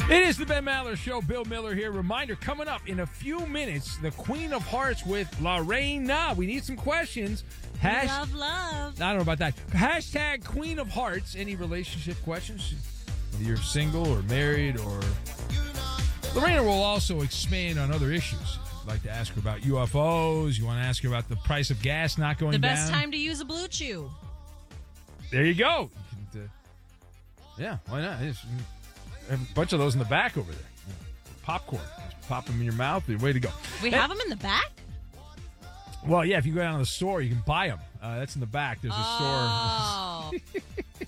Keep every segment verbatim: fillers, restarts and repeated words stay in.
It is the Ben Maller Show. Bill Miller here. Reminder, coming up in a few minutes, the Queen of Hearts with Lorena. We need some questions. Hash- love, love. I don't know about that. Hashtag Queen of Hearts. Any relationship questions? Whether you're single or married or... Lorena will also expand on other issues. If you'd like to ask her about U F Os, you want to ask her about the price of gas not going down. The best down. time to use a Blue Chew. There you go. You can, uh, yeah, why not? There's a bunch of those in the back over there. Yeah. Popcorn. Just pop them in your mouth. Way to go. We hey, have them in the back? Well, yeah, if you go down to the store, you can buy them. Uh, that's in the back. There's a oh. store.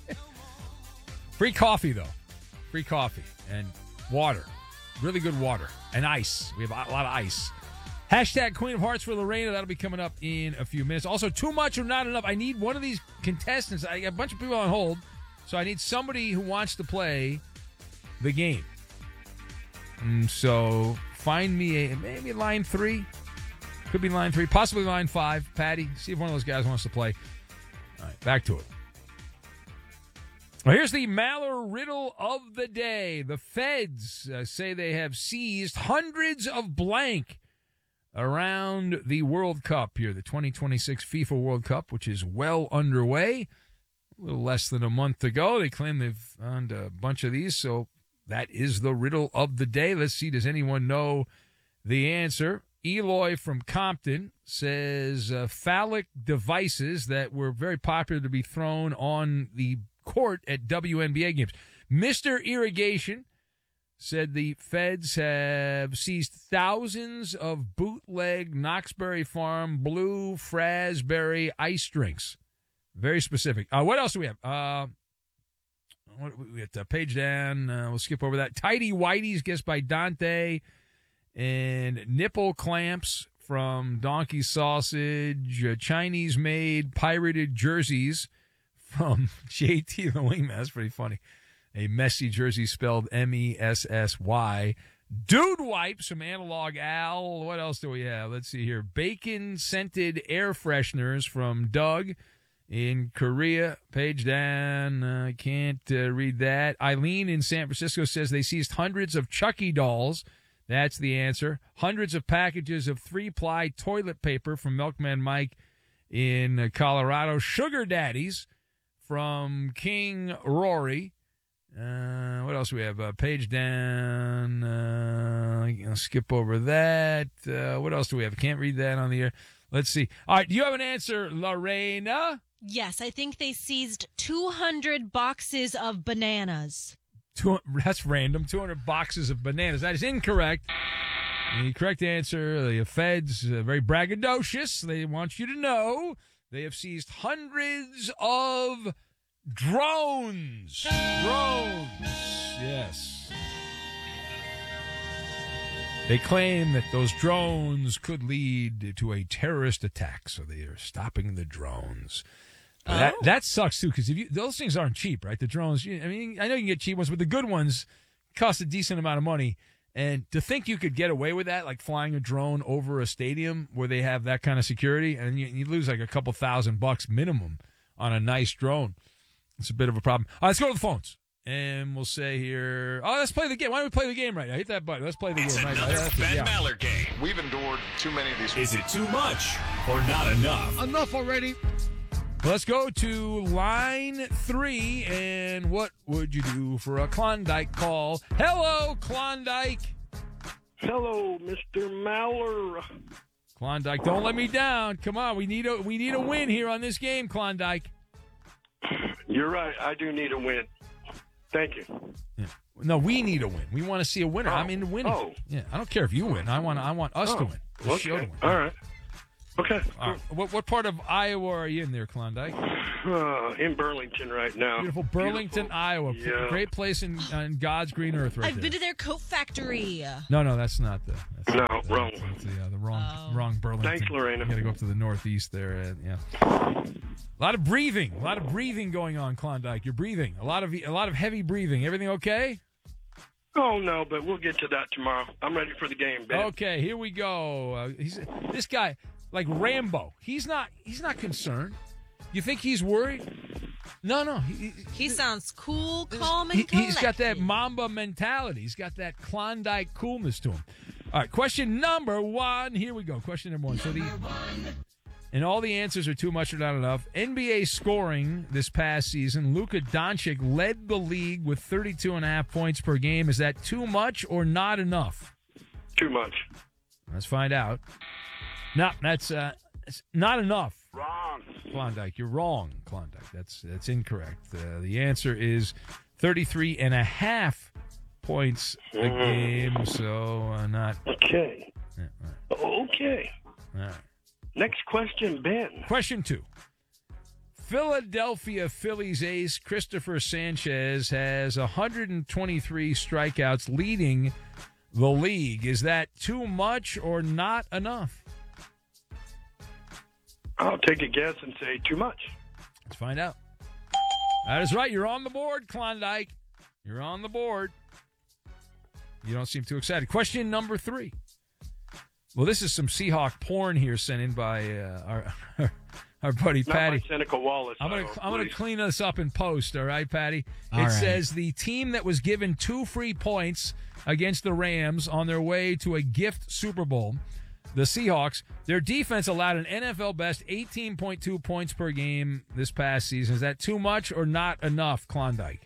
Free coffee, though. Free coffee and water. Really good water. And ice. We have a lot of ice. Hashtag Queen of Hearts for Lorena. That'll be coming up in a few minutes. Also, too much or not enough. I need one of these contestants. I got a bunch of people on hold, so I need somebody who wants to play the game. And so find me a maybe line three. Could be line three. Possibly line five. Patty, see if one of those guys wants to play. All right, back to it. Well, here's the Maller riddle of the day. The feds uh, say they have seized hundreds of blank around the World Cup here, the twenty twenty-six FIFA World Cup, which is well underway. A little less than a month ago. They claim they've found a bunch of these, so that is the riddle of the day. Let's see, does anyone know the answer? Eloy from Compton says uh, phallic devices that were very popular to be thrown on the court at W N B A games. Mister Irrigation said the feds have seized thousands of bootleg Knoxberry Farm blue Frasberry ice drinks. Very specific. Uh, what else do we have? Uh, what, we got a page down. Uh, we'll skip over that. Tidy Whitey's, guessed by Dante. And nipple clamps from Donkey Sausage. Uh, Chinese-made pirated jerseys from J T the Wingman. That's pretty funny. A messy jersey spelled M E S S Y. Dude wipes from Analog Al. What else do we have? Let's see here. Bacon-scented air fresheners from Doug in Korea. Page down. I uh, can't uh, read that. Eileen in San Francisco says they seized hundreds of Chucky dolls. That's the answer. Hundreds of packages of three-ply toilet paper from Milkman Mike in uh, Colorado. Sugar daddies from King Rory. Uh, what else do we have? Uh, page down. Uh, I'll skip over that. Uh, what else do we have? I can't read that on the air. Let's see. All right, do you have an answer, Lorena? Yes, I think they seized two hundred boxes of bananas. Two, that's random. two hundred boxes of bananas. That is incorrect. The correct answer, the feds, uh, very braggadocious. They want you to know they have seized hundreds of drones. Drones. Yes. They claim that those drones could lead to a terrorist attack, so they are stopping the drones. Oh. That that sucks too, because if you those things aren't cheap, right? The drones. I mean, I know you can get cheap ones, but the good ones cost a decent amount of money. And to think you could get away with that, like flying a drone over a stadium where they have that kind of security, and you, you lose like a couple thousand bucks minimum on a nice drone. It's a bit of a problem. All right, let's go to the phones. And we'll say here, oh, let's play the game. Why don't we play the game right now? Hit that button. Let's play the it's game right now. Another Ben yeah. Maller game. We've endured too many of these. Is it too much or not enough? Enough already. Let's go to line three. And what would you do for a Klondike call? Hello, Klondike. Hello, Mister Maller. Klondike, don't let me down. Come on, we need a we need a win here on this game, Klondike. You're right. I do need a win. Thank you. Yeah. No, we need a win. We want to see a winner. Oh. I'm into winning. Oh. Yeah, I don't care if you win. I want I want us oh. to win. The okay. show to win. All right. Okay. All right. What what part of Iowa are you in there, Klondike? Uh, in Burlington right now. Beautiful Burlington, Beautiful. Iowa. Yeah. Great place in, in God's green earth right I've there. been to their coat factory. No, no, that's not the. That's No, not, wrong. That's the, uh, the wrong, Oh. wrong Burlington. Thanks, Lorena. You got to go up to the northeast there. And, yeah. A lot of breathing. A lot of breathing going on, Klondike. You're breathing. A lot of a lot of heavy breathing. Everything okay? Oh, no, but we'll get to that tomorrow. I'm ready for the game, Ben. Okay, here we go. Uh, he's this guy, like Rambo. He's not. He's not concerned. You think he's worried? No, no. He, He sounds cool, calm, and he, collected. he's got that Mamba mentality. He's got that Klondike coolness to him. All right, question number one. Here we go. Question number one. So the and all the answers are too much or not enough. N B A scoring this past season, Luka Doncic led the league with thirty-two and a half points per game. Is that too much or not enough? Too much. Let's find out. No, that's uh, it's not enough. Wrong. Klondike, you're wrong, Klondike. That's that's incorrect. Uh, the answer is thirty-three and a half points a game, so uh, not... Okay. Yeah, all right. Okay. All right. Next question, Ben. Question two. Philadelphia Phillies ace Christopher Sanchez has one hundred twenty-three strikeouts, leading the league. Is that too much or not enough? I'll take a guess and say too much. Let's find out. That is right. You're on the board, Klondike. You're on the board. You don't seem too excited. Question number three. Well, this is some Seahawk porn here sent in by uh, our our buddy Not Patty. by Seneca Wallace. I'm gonna though, I'm gonna please. clean this up in post. All right, Patty. All it right. says the team that was given two free points against the Rams on their way to a gift Super Bowl, the Seahawks, their defense allowed an N F L best eighteen point two points per game this past season. Is that too much or not enough, Klondike?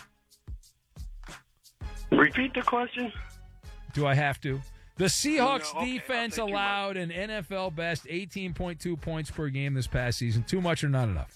Repeat the question. Do I have to? The Seahawks No, okay, defense I'll take too allowed an N F L best eighteen point two points per game this past season. Too much or not enough?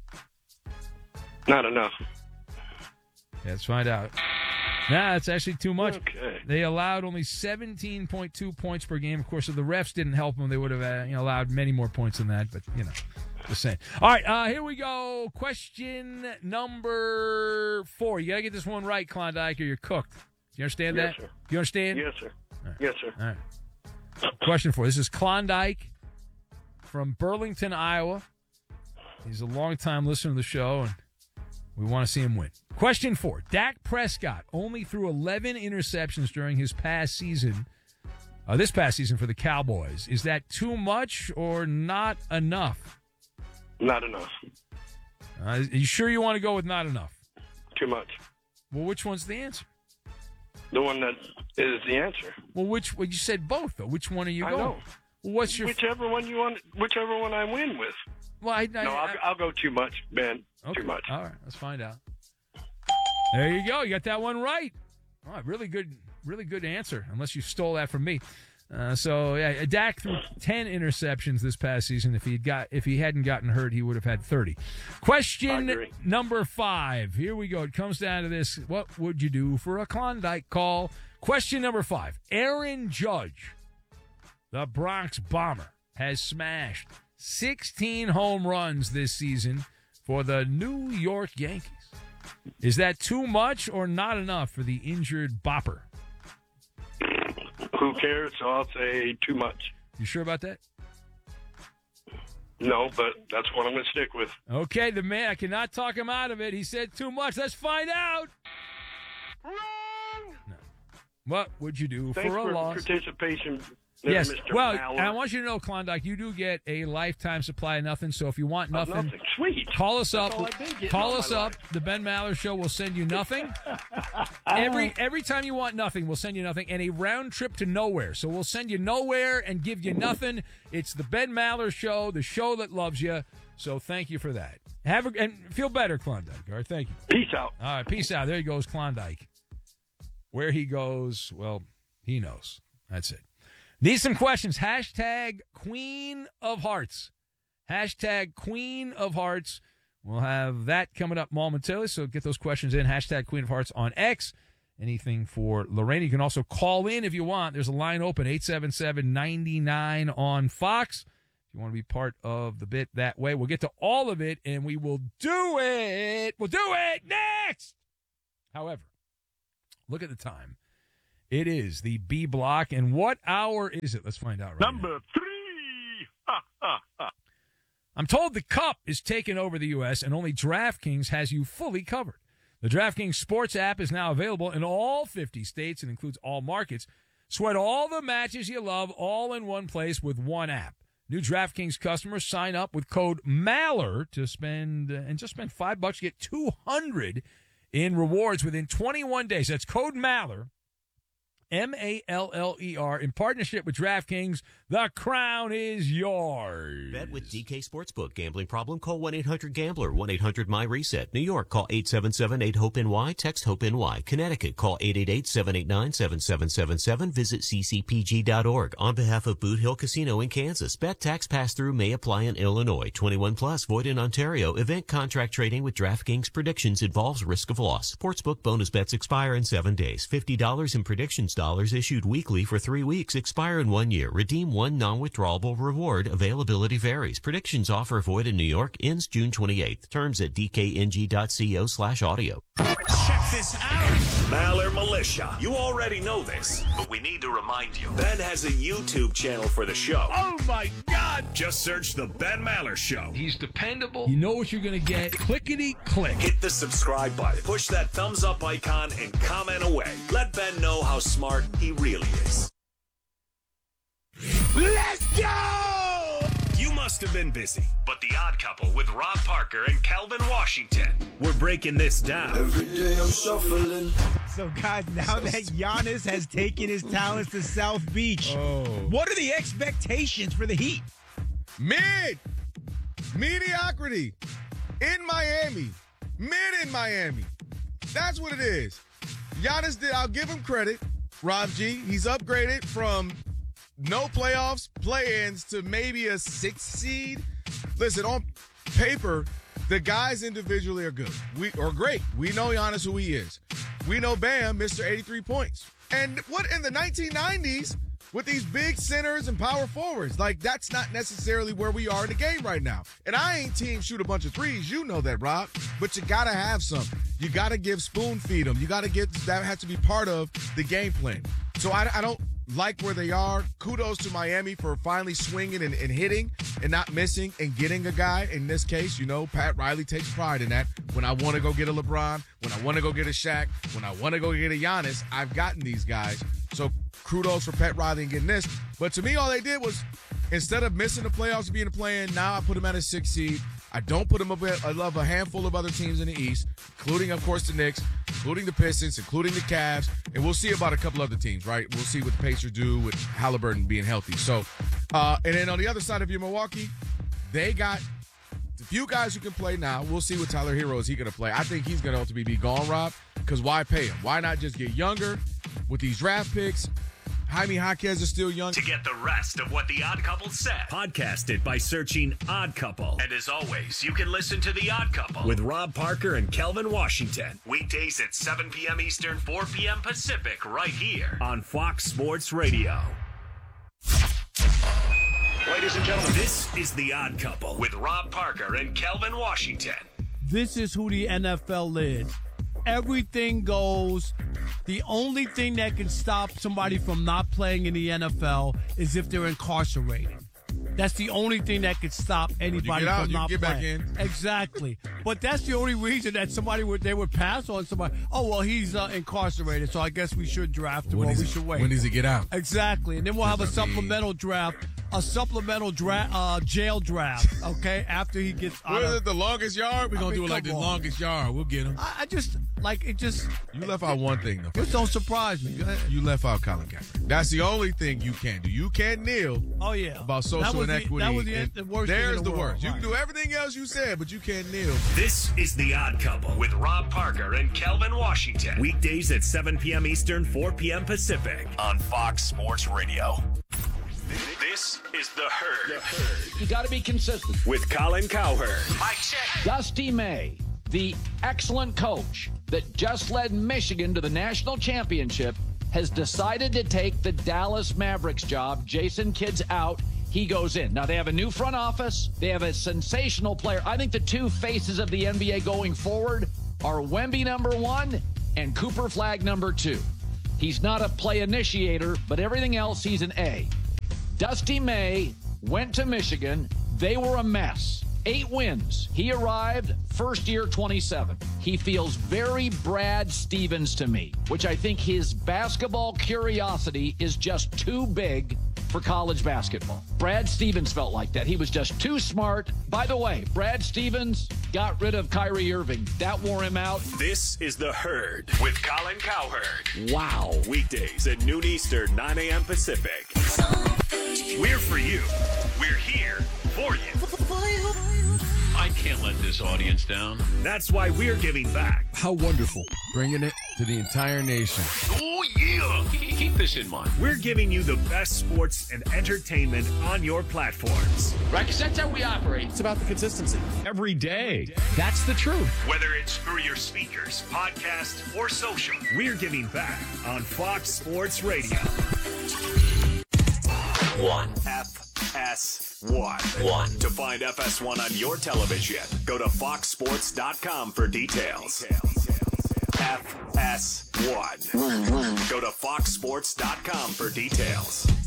Not enough. Let's find out. Nah, it's actually too much. Okay. They allowed only seventeen point two points per game. Of course, if the refs didn't help them, they would have uh, you know, allowed many more points than that. But, you know, just saying. All right, uh, here we go. Question number four. You got to get this one right, Klondike, or you're cooked. You understand Yes, that? sir. You understand? Yes, sir. Yes, sir. All right. Question four. This is Klondike from Burlington, Iowa. He's a longtime listener to the show, and we want to see him win. Question four. Dak Prescott only threw eleven interceptions during his past season, uh, this past season for the Cowboys. Is that too much or not enough? Not enough. Uh, are you sure you want to go with not enough? Too much. Well, which one's the answer? The one that is the answer. Well, which? Well, you said both, though. Which one are you I going? know. Well, what's your? Whichever one you want. Whichever one I win with. Well, I, I, No, I'll, I, I'll go too much, Ben. Okay. Too much. All right, let's find out. There you go. You got that one right. All right, really good, really good answer. Unless you stole that from me. Uh, so yeah, Dak threw ten interceptions this past season. If he had got, if he hadn't gotten hurt, he would have had thirty. I Question agree. number five. Here we go. It comes down to this: what would you do for a Klondike call? Question number five. Aaron Judge, the Bronx Bomber, has smashed sixteen home runs this season for the New York Yankees. Is that too much or not enough for the injured Bopper? Who cares? So I'll say too much. You sure about that? No, but that's what I'm going to stick with. Okay, the man, I cannot talk him out of it. He said too much. Let's find out. Wrong. No. What would you do Thanks for a for loss? participation. There, Yes. Mister Well, Mallard. and I want you to know, Klondike, you do get a lifetime supply of nothing. So if you want Of nothing, nothing. Sweet. call us That's up. all I've been getting Call all us my up. life. The Ben Maller Show will send you nothing. every every time you want nothing, we'll send you nothing, and a round trip to nowhere. So we'll send you nowhere and give you nothing. It's the Ben Maller Show, the show that loves you. So thank you for that. Have a, and feel better, Klondike. All right, thank you. Peace out. All right, peace out. There he goes, Klondike. Where he goes, well, he knows. That's it. Need some questions. Hashtag Queen of Hearts. Hashtag Queen of Hearts. We'll have that coming up momentarily, so get those questions in. Hashtag Queen of Hearts on X. Anything for Lorraine. You can also call in if you want. There's a line open, eight seven seven, nine nine on Fox. If you want to be part of the bit that way, we'll get to all of it, and we will do it. We'll do it next. However, look at the time. It is the B block, and what hour is it? Let's find out right Number now. three. Ha, ha, ha. I'm told the Cup is taking over the U S, and only DraftKings has you fully covered. The DraftKings Sports app is now available in all fifty states and includes all markets. Sweat all the matches you love all in one place with one app. New DraftKings customers sign up with code Maller to spend, uh, and just spend five bucks, get two hundred in rewards within twenty-one days. That's code Maller, M A L L E R, in partnership with DraftKings. The crown is yours. Bet with D K Sportsbook. Gambling problem? Call one eight hundred gambler, one eight hundred my reset. New York, call eight seven seven eight hope N Y, text HOPE-NY. Connecticut, call eight eight eight seven eight nine seven seven seven seven. Visit c c p g dot org. On behalf of Boot Hill Casino in Kansas, bet tax pass-through may apply in Illinois. twenty-one plus, void in Ontario. Event contract trading with DraftKings predictions involves risk of loss. Sportsbook bonus bets expire in seven days. fifty dollars in predictions dollars issued weekly for three weeks. Expire in one year. Redeem one non-withdrawable reward. Availability varies. Predictions offer void in New York. Ends June twenty-eighth. Terms at d k n g dot co slash audio. Check this out. Maller Militia. You already know this, but we need to remind you. Ben has a YouTube channel for the show. Oh, my God. Just search The Ben Maller Show. He's dependable. You know what you're going to get. Clickety-click. Hit the subscribe button. Push that thumbs up icon and comment away. Let Ben know how smart he really is. Let's go! You must have been busy, but The Odd Couple with Rob Parker and Calvin Washington. We're breaking this down. Every day I'm shuffling. So, guys, now that Giannis has taken his talents to South Beach, Oh. what are the expectations for the Heat? Mid. Mediocrity. In Miami. Mid in Miami. That's what it is. Giannis did, I'll give him credit. Rob G, he's upgraded from no playoffs, play-ins to maybe a six seed. Listen, on paper, the guys individually are good. We are great. We know Giannis who he is. We know Bam, Mister eighty-three points. And what in the nineteen nineties with these big centers and power forwards, like that's not necessarily where we are in the game right now. And I ain't team shoot a bunch of threes. You know that, Rob. But you got to have some. You got to give spoon feed them. You got to get, that has to be part of the game plan. So I, I don't like where they are. Kudos to Miami for finally swinging and, and hitting and not missing and getting a guy. In this case, you know, Pat Riley takes pride in that. When I want to go get a LeBron, when I want to go get a Shaq, when I want to go get a Giannis, I've gotten these guys. So kudos for Pat Riley and getting this. But to me, all they did was, instead of missing the playoffs and being a play-in, now I put them at a six seed. I don't put them above, I love a handful of other teams in the East, including, of course, the Knicks, including the Pistons, including the Cavs, and we'll see about a couple other teams, right? We'll see what the Pacers do with Halliburton being healthy. So, uh, and then on the other side of your Milwaukee, they got a few guys who can play now. We'll see what Tyler Hero is he going to play. I think he's going to ultimately be gone, Rob, because why pay him? Why not just get younger with these draft picks? Jaime Jaquez is still young. To get the rest of what The Odd Couple said, podcast it by searching Odd Couple. And as always, you can listen to The Odd Couple with Rob Parker and Kelvin Washington. Weekdays at seven p.m. Eastern, four p.m. Pacific, right here on Fox Sports Radio. Ladies and gentlemen, this is The Odd Couple with Rob Parker and Kelvin Washington. This is who the N F L is. Everything goes. The only thing that can stop somebody from not playing in the N F L is if they're incarcerated. That's the only thing that could stop anybody out, from not get playing. Back in. Exactly. But that's the only reason that somebody would they would pass on somebody. Oh well, he's uh, incarcerated, so I guess we should draft him. When or we should wait. When does he get out? Exactly, and then we'll have a supplemental draft. A supplemental draft, uh, jail draft, okay? After he gets out What is of it, the longest yard? We're going to do it like the on. longest yard. We'll get him. I, I just, like, it just... You left out one thing, though. Just don't surprise me. You left out Colin Kaepernick. That's the only thing you can't do. You can't kneel Oh, yeah. about social that inequity. The, that was the, the worst There's thing in the, the world. worst. You Right. can do everything else you said, but you can't kneel. This is The Odd Couple with Rob Parker and Kelvin Washington. Weekdays at seven p.m. Eastern, four p.m. Pacific on Fox Sports Radio. This is The Herd. The Herd. You got to be consistent. With Colin Cowherd. Mike check. Dusty May, the excellent coach that just led Michigan to the national championship, has decided to take the Dallas Mavericks job. Jason Kidd's out. He goes in. Now, they have a new front office. They have a sensational player. I think the two faces of the N B A going forward are Wemby number one and Cooper Flagg number two. He's not a play initiator, but everything else, he's an A. Dusty May went to Michigan. They were a mess. Eight wins. He arrived first year twenty-seven. He feels very Brad Stevens to me, which I think his basketball curiosity is just too big for college basketball. Brad Stevens felt like that. He was just too smart. By the way, Brad Stevens got rid of Kyrie Irving. That wore him out. This is The Herd with Colin Cowherd. Wow. Weekdays at noon Eastern, nine a.m. Pacific. We're for you. We're here for you. I can't let this audience down. That's why we're giving back. How wonderful. Bringing it to the entire nation. Oh, yeah. Keep this in mind. We're giving you the best sports and entertainment on your platforms. Right, because that's how we operate. It's about the consistency. Every day. That's the truth. Whether it's through your speakers, podcast, or social, we're giving back on Fox Sports Radio. One. F S one. One. To find F S one on your television, go to fox sports dot com for details. F S one. Go to fox sports dot com for details.